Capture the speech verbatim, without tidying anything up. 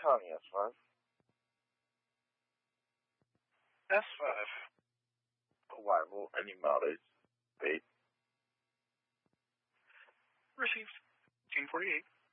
County, S five. S five. Arrival, any mileage, date. Received. June forty-eighth.